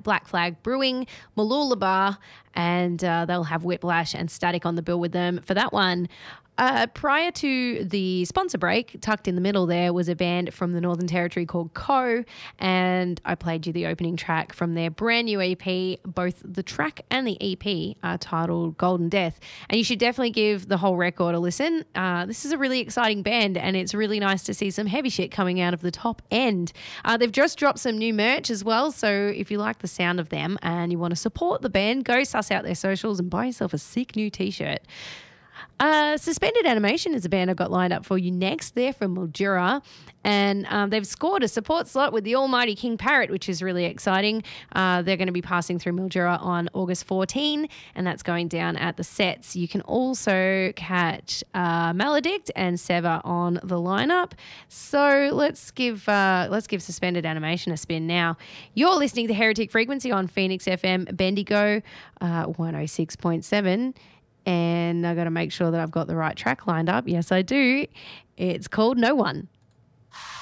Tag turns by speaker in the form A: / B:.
A: Black Flag Brewing, Malulabar, and they'll have Whiplash and Static on the bill with them for that one. Prior to the sponsor break, tucked in the middle there was a band from the Northern Territory called Co, and I played you the opening track from their brand new EP. Both the track and the EP are titled Golden Death, and you should definitely give the whole record a listen. This is a really exciting band, and it's really nice to see some heavy shit coming out of the top end. They've just dropped some new merch as well, so if you like the sound of them and you want to support the band, go suss out their socials and buy yourself a sick new t-shirt. Suspended Animation is a band I've got lined up for you next. They're from Mildura, and they've scored a support slot with the almighty King Parrot, which is really exciting. They're going to be passing through Mildura on August 14, and that's going down at the Sets. You can also catch Maledict and Sever on the lineup. So let's give Suspended Animation a spin now. You're listening to Heretic Frequency on Phoenix FM Bendigo 106.7. And I've got to make sure that I've got the right track lined up. Yes, I do. It's called No One.